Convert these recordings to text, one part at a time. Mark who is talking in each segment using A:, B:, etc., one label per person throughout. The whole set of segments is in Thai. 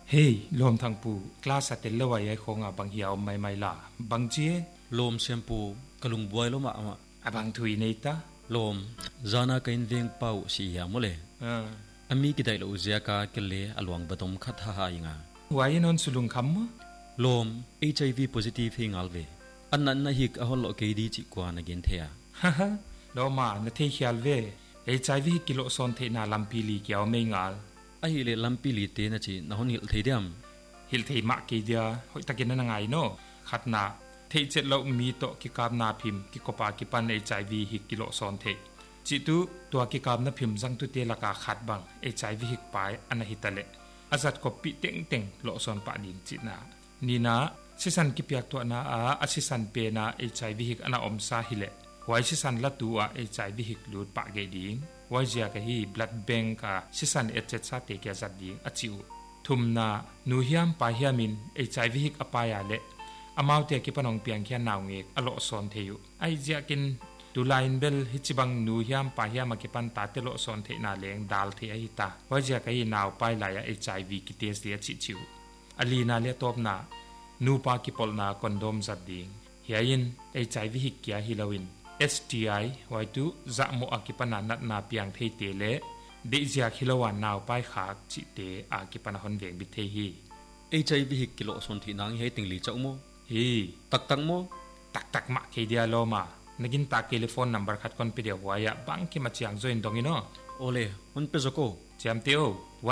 A: เฮ้ยลมทางปูกล้าสัตย์เลวายคงบางเหี่ยวไม่ล่ะบางเจี๊ย
B: ลมเชมพูกลุงบวยลมอ่ะ
A: บางถุยในตา
B: ลมจานากินเวียงเป่าสียามเลยมีกิได้ลูเจียกาเกลอลวงบดมขัดหายงาว
A: ายนนสุลุงคำมั้
B: ลม HIV positive หิงอัลเวอันนั้นน่ะฮิกอฮอลโอเคดีจิกว่านักเงินเทีย
A: ฮ่าฮ่าลมมาเนเทียลเวHIV กิโลซอนเทนาลัมพิลีเกี่ยวไม่งาล
B: ไอ้เลลัมพิลีเตนะจีน่าหนิลเทียม
A: ฮิลเทียมะกีเดียหอยตะกินนั่งไงโนขัดนาเทเจเรามีโตกิกาบนาพิมกิกปากิปัน HIV ฮิกกิโลซอนเทจิตุตัวกิกาบนาพิมจังตุเตลกาขัดบัง HIV ฮิกไปอันหิตะเลอาจัดกปิเต็งเต็งโลซอนปะดินจินานีนาสิสันกิเปียกตัวนาอาสิสันเปนา HIV ฮิกอันอมซาฮิเลไว้สิสันละตัว HIV ฮิกลูดปะเกดิงไว้เจียกะฮี blood bank กาสิสันเอเจซาเตเกจัดดิงอจิวทุมนานูฮิมปาฮิมิน HIV ฮิกอปายาเลอามาวเตกิปนองเปียงเขียนนาวเงกอโลซอนเทยุไอเจียกินดูไลน์เบลฮิจิบังนูฮิมปาฮิมากิปันตาเตโลซอนเทนาเลงดาลเทอหิตาไว้เจียกะฮีนาวปายลาย HIV กิเตสเดียจิจิวอลีนาเลตอบนานูปากิปอลนาคอนโดมจัดดิงเฮียน HIV ฮิกเกียฮิลาวินSTI ไว้ดูจะโมอากิปนานัดนาเปียงเทเตเลเดจิอาคิโลวันนาวไปขาจิเตอากิปนาฮอนเวงบิเทฮี
B: HIV ฮิกกิโลซอนที่นางให้ติงลีเจ้าโม
A: ฮี
B: ตักโม
A: ตักมาเคเดียโลมานักินตาเทเลโฟนนัมเบอร์ขัดคอนเปเดียวไว้บังกิมาจียงจอยนดงอินโอ
B: โอเล่มันเป็นจโก
A: จำเตียว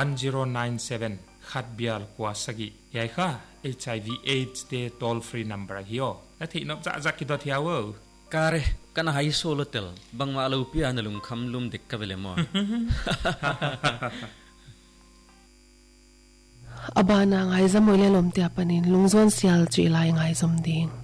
A: 1097ขัดเบียลกว่าสกิยายค่ะ HIV AIDS เตโทรฟรีนัมเบอร์ฮิโอและที่นบจะคิดว่าที่เอา
B: การ์กันหายโซโลเตลบังมาลูปีอันลุงคำลุมเด็กกับเวลมอ
C: อบานาไงจะมวยเล่ลมเตียปนินลุงจวนเสียลจีไลไงสมดิง